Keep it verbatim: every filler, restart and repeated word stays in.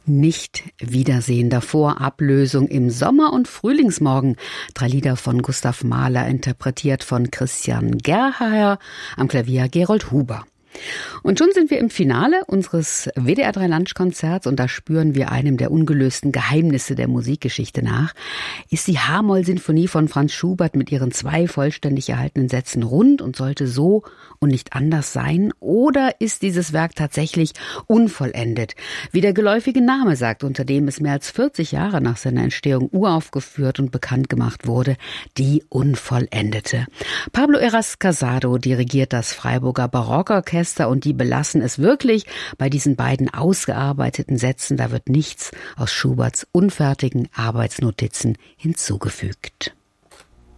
Nicht wiedersehen, davor Ablösung im Sommer- und Frühlingsmorgen. Drei Lieder von Gustav Mahler, interpretiert von Christian Gerhaher, am Klavier Gerold Huber. Und schon sind wir im Finale unseres W D R drei Lunch-Konzerts und da spüren wir einem der ungelösten Geheimnisse der Musikgeschichte nach. Ist die H-Moll-Sinfonie von Franz Schubert mit ihren zwei vollständig erhaltenen Sätzen rund und sollte so und nicht anders sein? Oder ist dieses Werk tatsächlich unvollendet? Wie der geläufige Name sagt, unter dem es mehr als vierzig Jahre nach seiner Entstehung uraufgeführt und bekannt gemacht wurde, die Unvollendete. Pablo Heras Casado dirigiert das Freiburger Barockorchester und die belassen es wirklich bei diesen beiden ausgearbeiteten Sätzen. Da wird nichts aus Schuberts unfertigen Arbeitsnotizen hinzugefügt.